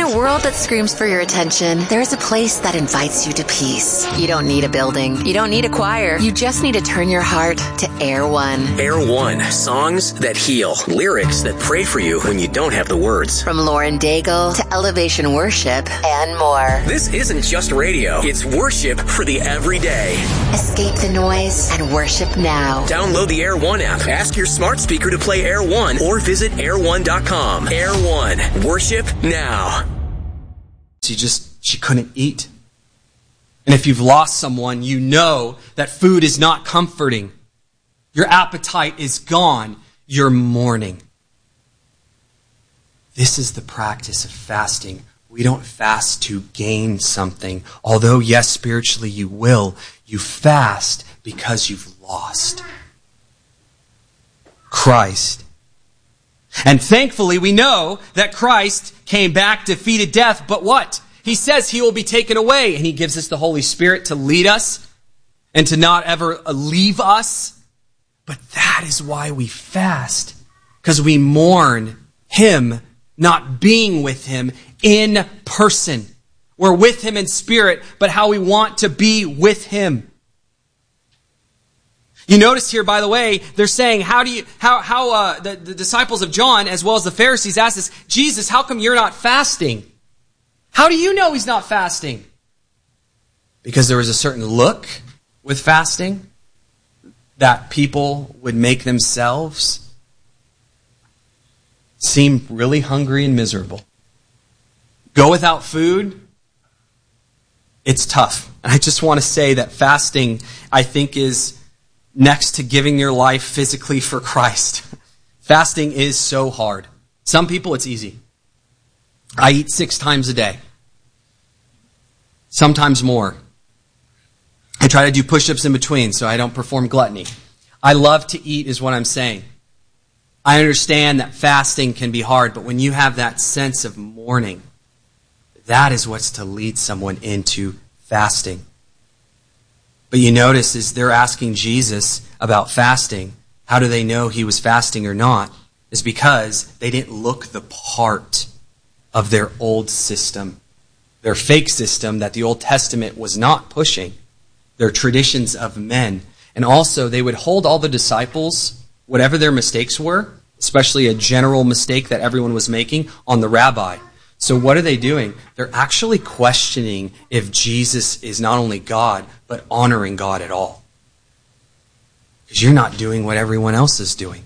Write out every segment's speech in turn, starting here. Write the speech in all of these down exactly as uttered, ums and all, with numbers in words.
a world that screams for your attention, there is a place that invites you to peace. You don't need a building. You don't need a choir. You just need to turn your heart to Air One. Air One. Songs that heal. Lyrics that pray for you when you don't have the words. From Lauren Daigle to Elevation Worship and more. This isn't just radio. It's worship for the everyday. Escape the noise and worship now. Download the Air One app. Ask your smart speaker to play Air One or visit air one dot com. Air One. Worship now. She just, she couldn't eat. And if you've lost someone, you know that food is not comforting. Your appetite is gone. You're mourning. This is the practice of fasting. We don't fast to gain something. Although, yes, spiritually you will. You fast because you've lost Christ. And thankfully, we know that Christ came back, defeated death, but what? He says he will be taken away, and he gives us the Holy Spirit to lead us and to not ever leave us. But that is why we fast, because we mourn him not being with him in person. We're with him in spirit, but how we want to be with him. You notice here, by the way, they're saying, how do you, how, how, uh, the, the disciples of John, as well as the Pharisees, asked this, Jesus, how come you're not fasting? How do you know he's not fasting? Because there was a certain look with fasting that people would make themselves seem really hungry and miserable. Go without food, it's tough. And I just want to say that fasting, I think, is next to giving your life physically for Christ. Fasting is so hard. Some people, it's easy. I eat six times a day. Sometimes more. I try to do push-ups in between so I don't perform gluttony. I love to eat is what I'm saying. I understand that fasting can be hard, but when you have that sense of mourning, that is what's to lead someone into fasting. But you notice is they're asking Jesus about fasting. How do they know he was fasting or not? Is because they didn't look the part of their old system. Their fake system that the Old Testament was not pushing. Their traditions of men. And also they would hold all the disciples, whatever their mistakes were, especially a general mistake that everyone was making, on the rabbi. So what are they doing? They're actually questioning if Jesus is not only God, but honoring God at all. Because you're not doing what everyone else is doing.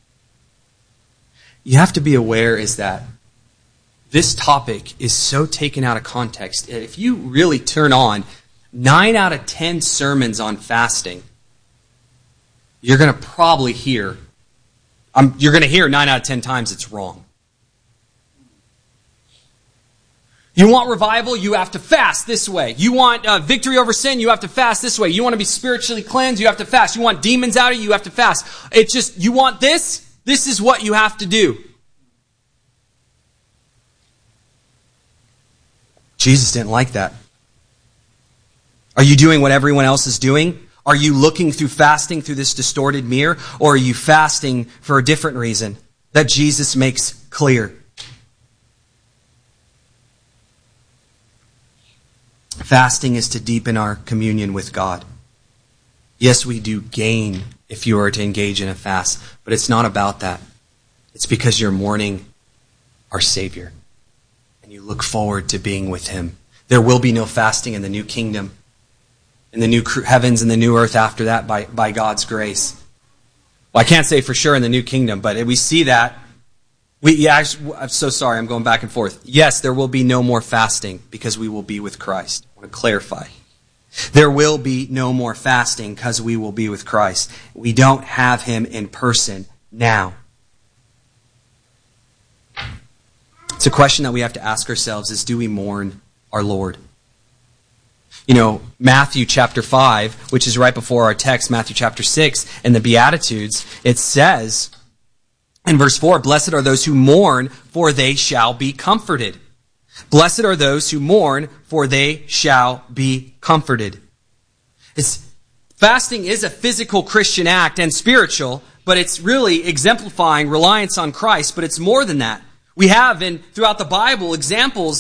You have to be aware is that this topic is so taken out of context. If you really turn on nine out of ten sermons on fasting, you're going to probably hear, um, you're going to hear nine out of ten times it's wrong. You want revival? You have to fast this way. You want uh, victory over sin? You have to fast this way. You want to be spiritually cleansed? You have to fast. You want demons out of you? You have to fast. It's just, you want this? This is what you have to do. Jesus didn't like that. Are you doing what everyone else is doing? Are you looking through fasting through this distorted mirror? Or are you fasting for a different reason that Jesus makes clear? Fasting is to deepen our communion with God. Yes, we do gain if you are to engage in a fast, but it's not about that. It's because you're mourning our Savior, and you look forward to being with him. There will be no fasting in the new kingdom, in the new heavens and the new earth after that by, by God's grace. Well, I can't say for sure in the new kingdom, but we see that. We, yeah, I'm so sorry, I'm going back and forth. Yes, there will be no more fasting because we will be with Christ. I want to clarify. There will be no more fasting because we will be with Christ. We don't have him in person now. It's a question that we have to ask ourselves is, do we mourn our Lord? You know, Matthew chapter five, which is right before our text, Matthew chapter six, and the Beatitudes, it says in verse four, blessed are those who mourn, for they shall be comforted. Blessed are those who mourn, for they shall be comforted. It's, fasting is a physical Christian act and spiritual, but it's really exemplifying reliance on Christ, but it's more than that. We have in throughout the Bible examples